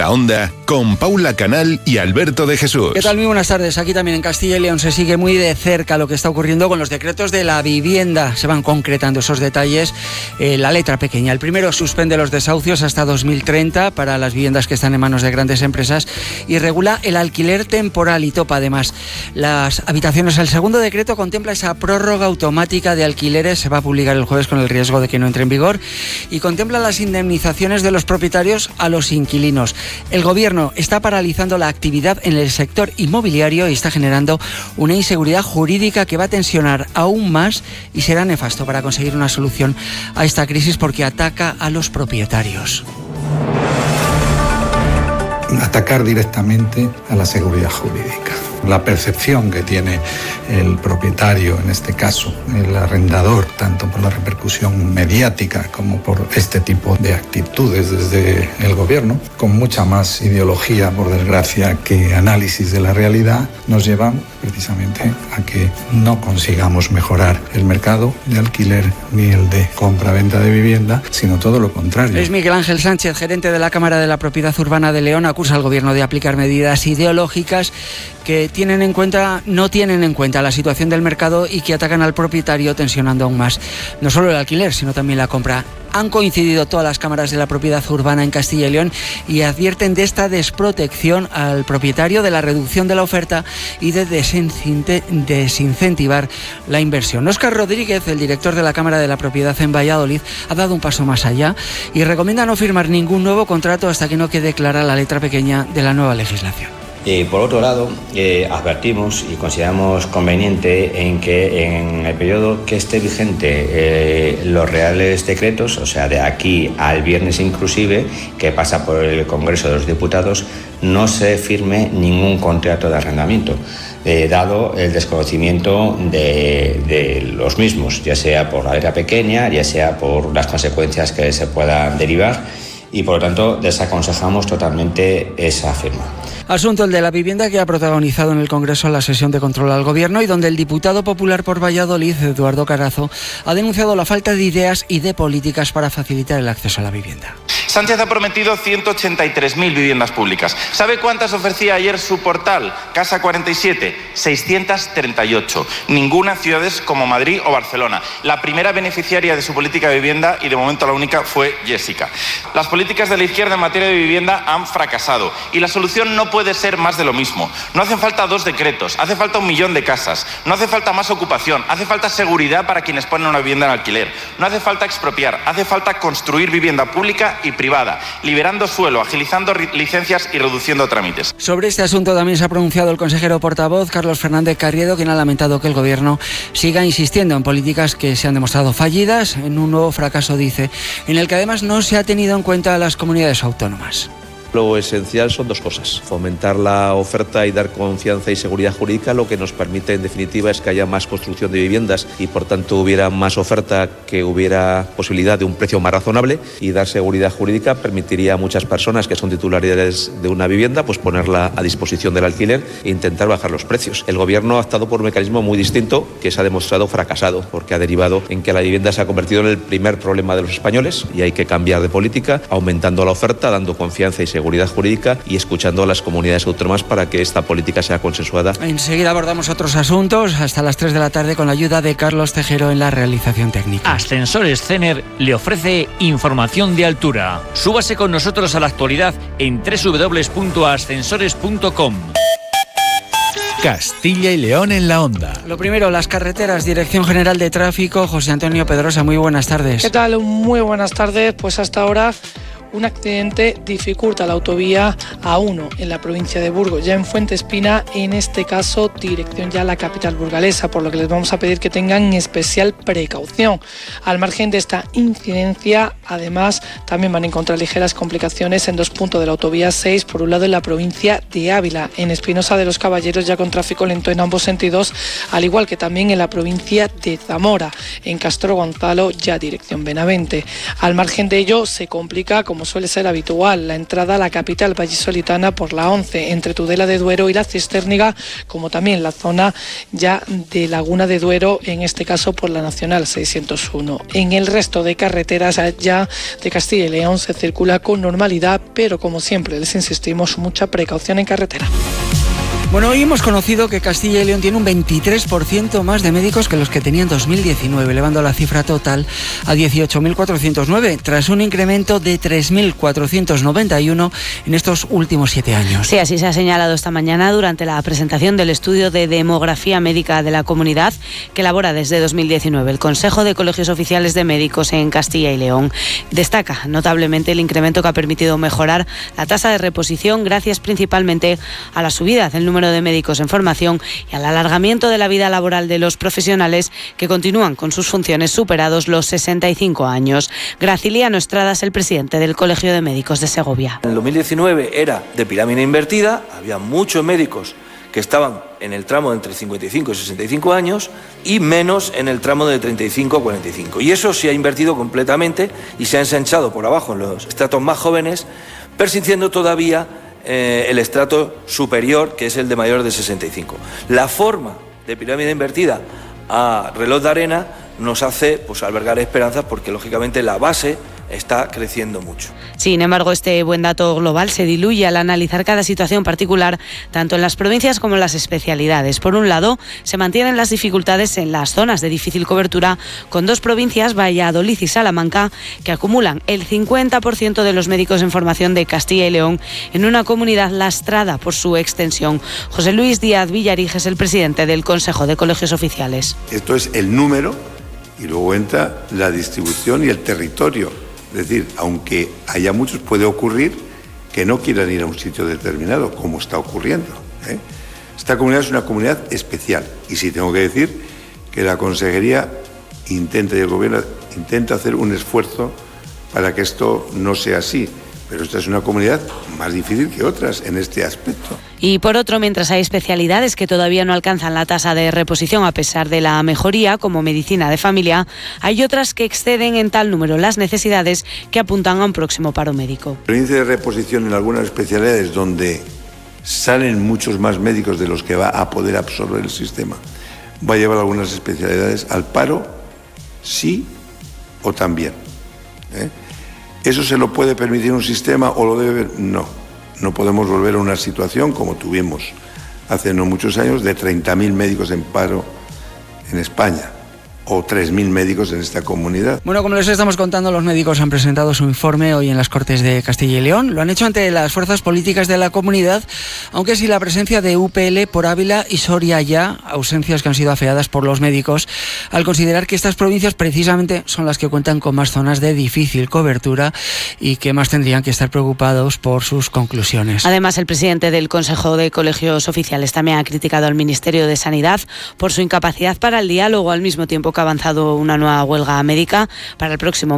la Onda con Paula Canal y Alberto de Jesús. ¿Qué tal? Muy buenas tardes. Aquí también en Castilla y León se sigue muy de cerca lo que está ocurriendo con los decretos de la vivienda. Se van concretando esos detalles. La letra pequeña. El primero suspende los desahucios hasta 2030 para las viviendas que están en manos de grandes empresas y regula el alquiler temporal y topa además las habitaciones. El segundo decreto contempla esa prórroga automática de alquileres. Se va a publicar el jueves con el riesgo de que no entre en vigor y contempla las indemnizaciones de los propietarios a los inquilinos. El gobierno está paralizando la actividad en el sector inmobiliario y está generando una inseguridad jurídica que va a tensionar aún más y será nefasto para conseguir una solución a esta crisis porque ataca a los propietarios. Atacar directamente a la seguridad jurídica. La percepción que tiene el propietario, en este caso el arrendador, tanto por la repercusión mediática como por este tipo de actitudes desde el gobierno, con mucha más ideología, por desgracia, que análisis de la realidad, nos llevan precisamente a que no consigamos mejorar el mercado de alquiler ni el de compra-venta de vivienda, sino todo lo contrario. Es Miguel Ángel Sánchez, gerente de la Cámara de la Propiedad Urbana de León, acusa al gobierno de aplicar medidas ideológicas que no tienen en cuenta la situación del mercado y que atacan al propietario tensionando aún más no solo el alquiler, sino también la compra. Han coincidido todas las cámaras de la propiedad urbana en Castilla y León y advierten de esta desprotección al propietario, de la reducción de la oferta y de desincentivar la inversión. Óscar Rodríguez, el director de la Cámara de la Propiedad en Valladolid, ha dado un paso más allá y recomienda no firmar ningún nuevo contrato hasta que no quede clara la letra pequeña de la nueva legislación. Por otro lado, advertimos y consideramos conveniente en que en el periodo que esté vigente los reales decretos, o sea, de aquí al viernes inclusive, que pasa por el Congreso de los Diputados, no se firme ningún contrato de arrendamiento, dado el desconocimiento de los mismos, ya sea por la letra pequeña, ya sea por las consecuencias que se puedan derivar, y por lo tanto desaconsejamos totalmente esa firma. Asunto el de la vivienda que ha protagonizado en el Congreso la sesión de control al Gobierno y donde el diputado popular por Valladolid, Eduardo Carazo, ha denunciado la falta de ideas y de políticas para facilitar el acceso a la vivienda. Sánchez ha prometido 183.000 viviendas públicas. ¿Sabe cuántas ofrecía ayer su portal? Casa 47, 638. Ninguna ciudades como Madrid o Barcelona. La primera beneficiaria de su política de vivienda y de momento la única fue Jessica. Las políticas de la izquierda en materia de vivienda han fracasado y la solución no puede ser más de lo mismo. No hacen falta 2 decretos, hace falta 1 millón de casas. No hace falta más ocupación, hace falta seguridad para quienes ponen una vivienda en alquiler. No hace falta expropiar, hace falta construir vivienda pública y privada, liberando suelo, agilizando licencias y reduciendo trámites. Sobre este asunto también se ha pronunciado el consejero portavoz, Carlos Fernández Carriedo, quien ha lamentado que el Gobierno siga insistiendo en políticas que se han demostrado fallidas, en un nuevo fracaso, dice, en el que además no se ha tenido en cuenta a las comunidades autónomas. Lo esencial son 2 cosas: fomentar la oferta y dar confianza y seguridad jurídica, lo que nos permite en definitiva es que haya más construcción de viviendas y por tanto hubiera más oferta, que hubiera posibilidad de un precio más razonable, y dar seguridad jurídica permitiría a muchas personas que son titulares de una vivienda pues ponerla a disposición del alquiler e intentar bajar los precios. El Gobierno ha optado por un mecanismo muy distinto que se ha demostrado fracasado porque ha derivado en que la vivienda se ha convertido en el primer problema de los españoles y hay que cambiar de política, aumentando la oferta, dando confianza y seguridad jurídica y escuchando a las comunidades autónomas para que esta política sea consensuada. Enseguida abordamos otros asuntos hasta las 3 de la tarde con la ayuda de Carlos Tejero en la realización técnica. Ascensores Cener le ofrece información de altura. Súbase con nosotros a la actualidad en www.ascensores.com. Castilla y León en la Onda. Lo primero, las carreteras, Dirección General de Tráfico, José Antonio Pedrosa, muy buenas tardes. ¿Qué tal? Muy buenas tardes. Pues hasta ahora un accidente dificulta la autovía A1 en la provincia de Burgos, ya en Fuentespina, en este caso dirección ya a la capital burgalesa, por lo que les vamos a pedir que tengan especial precaución. Al margen de esta incidencia, además, también van a encontrar ligeras complicaciones en 2 puntos de la autovía 6, por un lado en la provincia de Ávila, en Espinosa de los Caballeros ya con tráfico lento en ambos sentidos, al igual que también en la provincia de Zamora, en Castro Gonzalo ya dirección Benavente. Al margen de ello, se complica, como como suele ser habitual, la entrada a la capital vallisoletana por la 11, entre Tudela de Duero y la Cistérniga, como también la zona ya de Laguna de Duero, en este caso por la Nacional 601. En el resto de carreteras ya de Castilla y León se circula con normalidad, pero como siempre les insistimos, mucha precaución en carretera. Bueno, hoy hemos conocido que Castilla y León tiene un 23% más de médicos que los que tenía en 2019, elevando la cifra total a 18.409, tras un incremento de 3.491 en estos últimos 7 años. Sí, así se ha señalado esta mañana durante la presentación del estudio de demografía médica de la comunidad que elabora desde 2019 el Consejo de Colegios Oficiales de Médicos en Castilla y León. Destaca notablemente el incremento que ha permitido mejorar la tasa de reposición gracias principalmente a la subida del número de médicos en formación y al alargamiento de la vida laboral de los profesionales que continúan con sus funciones superados los 65 años. Graciliano Estrada es el presidente del Colegio de Médicos de Segovia. En el 2019 era de pirámide invertida, había muchos médicos que estaban en el tramo de entre 55 y 65 años y menos en el tramo de 35 a 45. Y eso se ha invertido completamente y se ha ensanchado por abajo en los estratos más jóvenes, persistiendo todavía el estrato superior, que es el de mayor de 65. La forma de pirámide invertida a reloj de arena nos hace albergar esperanzas porque lógicamente la base está creciendo mucho. Sin embargo, este buen dato global se diluye al analizar cada situación particular, tanto en las provincias como en las especialidades. Por un lado, se mantienen las dificultades en las zonas de difícil cobertura, con 2 provincias, Valladolid y Salamanca, que acumulan el 50% de los médicos en formación de Castilla y León, en una comunidad lastrada por su extensión. José Luis Díaz Villarij es el presidente del Consejo de Colegios Oficiales. Esto es el número y luego entra la distribución y el territorio. Es decir, aunque haya muchos, puede ocurrir que no quieran ir a un sitio determinado, como está ocurriendo, ¿eh? Esta comunidad es una comunidad especial y sí tengo que decir que la Consejería intenta y el Gobierno intenta hacer un esfuerzo para que esto no sea así. Pero esta es una comunidad más difícil que otras en este aspecto. Y por otro, mientras hay especialidades que todavía no alcanzan la tasa de reposición a pesar de la mejoría, como medicina de familia, hay otras que exceden en tal número las necesidades que apuntan a un próximo paro médico. El índice de reposición en algunas especialidades donde salen muchos más médicos de los que va a poder absorber el sistema, va a llevar algunas especialidades al paro, sí o también, ¿eh? ¿Eso se lo puede permitir un sistema o lo debe? No. No podemos volver a una situación como tuvimos hace no muchos años de 30.000 médicos en paro en España o 3.000 médicos en esta comunidad. Bueno, como les estamos contando, los médicos han presentado su informe hoy en las Cortes de Castilla y León. Lo han hecho ante las fuerzas políticas de la comunidad, aunque sin la presencia de UPL por Ávila y Soria ya, ausencias que han sido afeadas por los médicos, al considerar que estas provincias precisamente son las que cuentan con más zonas de difícil cobertura y que más tendrían que estar preocupados por sus conclusiones. Además, el presidente del Consejo de Colegios Oficiales también ha criticado al Ministerio de Sanidad por su incapacidad para el diálogo, al mismo tiempo que ha avanzado una nueva huelga médica para el próximo